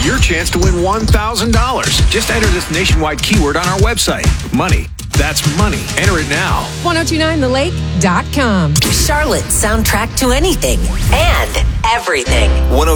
your chance to win $1,000. Just enter this nationwide keyword on our website. Money. That's money. Enter it now. 1029thelake.com. Charlotte's soundtrack to anything and everything.